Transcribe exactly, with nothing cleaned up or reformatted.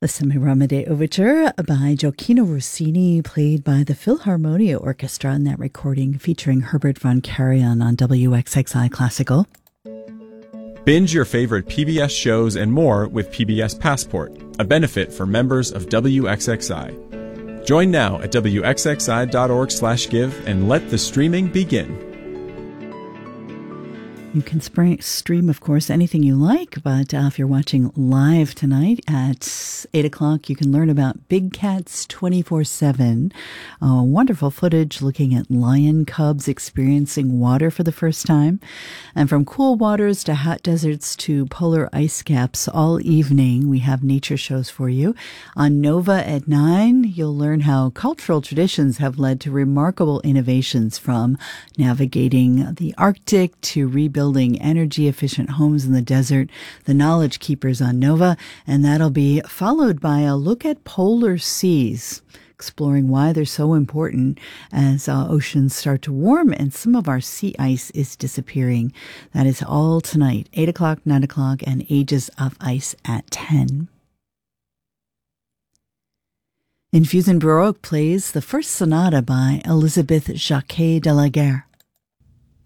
The Semiramide Overture by Gioacchino Rossini, played by the Philharmonia Orchestra in that recording featuring Herbert von Karajan on W X X I Classical. Binge your favorite P B S shows and more with P B S Passport, a benefit for members of W X X I. Join now at W X X I dot org slash give and let the streaming begin. You can spring, stream, of course, anything you like, but uh, if you're watching live tonight at eight o'clock, you can learn about Big Cats twenty-four seven. Uh, wonderful footage looking at lion cubs experiencing water for the first time. And from cool waters to hot deserts to polar ice caps all evening, we have nature shows for you. On Nova at nine, you'll learn how cultural traditions have led to remarkable innovations, from navigating the Arctic to rebuilding Building energy-efficient homes in the desert, the Knowledge Keepers on Nova, and that'll be followed by a look at polar seas, exploring why they're so important as uh, oceans start to warm and some of our sea ice is disappearing. That is all tonight, eight o'clock, nine o'clock, and Ages of Ice at ten. Infusion Baroque plays the first sonata by Elisabeth Jacquet de la Guerre.